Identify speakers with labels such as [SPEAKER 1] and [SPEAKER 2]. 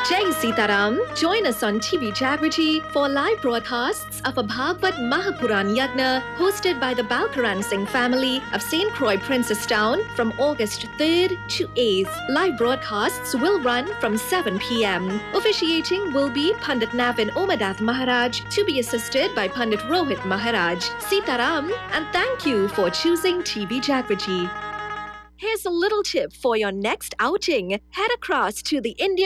[SPEAKER 1] Jai Sitaram, join us on TV Jagriti for live broadcasts of a Bhagavad Mahapuran Yagna hosted by the Balkaran Singh family of St. Croix Princestown from August 3rd to 8th. Live broadcasts will run from 7 p.m. Officiating will be Pandit Navin Omadath Maharaj to be assisted by Pandit Rohit Maharaj. Sitaram, and thank you for choosing TV Jagriti. Here's a little tip for your next outing. Head across to the India